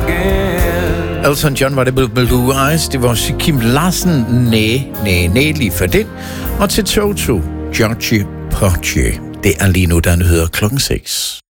Elton John var det Blue Eyes. Det var Kim Larsen. Næ, lige for det. Og til Toto, Georgie Porgy. Det er lige nu, der hedder klokken 6.